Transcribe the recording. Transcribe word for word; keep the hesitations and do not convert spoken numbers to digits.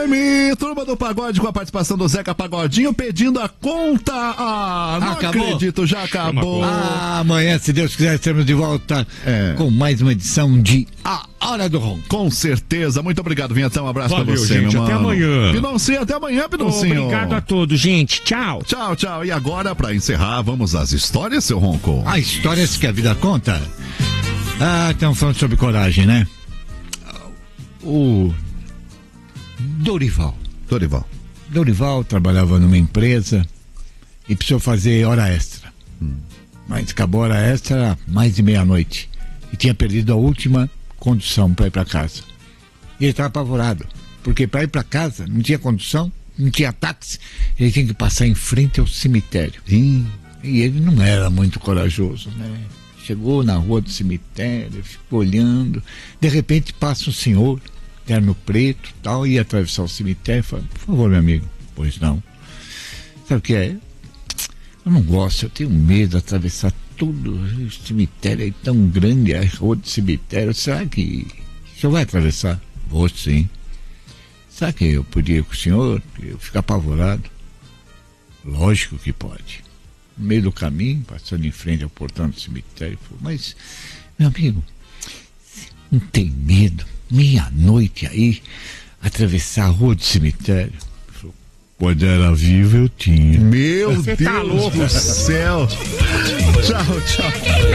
Turma do Pagode com a participação do Zeca Pagodinho pedindo a conta. Ah, não acabou? acredito, já acabou. Ah, amanhã, se Deus quiser, estaremos de volta é. com mais uma edição de A Hora do Ronco. Com certeza. Muito obrigado, Vinheta. Um abraço Valeu, pra você, gente. meu Até mano. amanhã. Pinoncinho, até amanhã, Pinoncinho. Obrigado a todos, gente. Tchau. Tchau, tchau. E agora, pra encerrar, vamos às histórias, seu Ronco. As histórias que a vida conta. Ah, estamos falando sobre coragem, né? O Dorival. Dorival. Dorival trabalhava numa empresa e precisou fazer hora extra. Hum. Mas acabou a hora extra, era mais de meia-noite. E tinha perdido a última condução para ir para casa. E ele estava apavorado, porque para ir para casa não tinha condução, não tinha táxi, ele tinha que passar em frente ao cemitério. Hum. E ele não era muito corajoso, né? Chegou na rua do cemitério, ficou olhando, de repente passa um senhor, terno preto, tal, ia atravessar o cemitério e falou: por favor, meu amigo. Pois não. Sabe o que é? Eu não gosto, eu tenho medo de atravessar tudo. O cemitério é tão grande, a rua do cemitério. Será que o senhor vai atravessar? Vou sim. Será que eu podia ir com o senhor? Eu ficar apavorado? Lógico que pode. No meio do caminho, passando em frente ao portão do cemitério, falou: mas, meu amigo, não tem medo? Meia-noite aí, atravessar a rua do cemitério. Quando era vivo eu tinha. Meu Você Deus tá louco. do céu. Tchau, tchau.